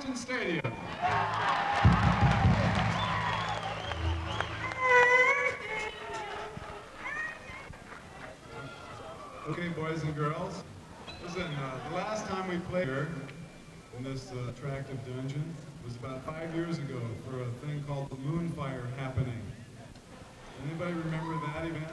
Washington Stadium. Okay, boys and girls, listen, the last time we played here in this attractive dungeon was about 5 years ago for a thing called the Moonfire happening. Anybody remember that event?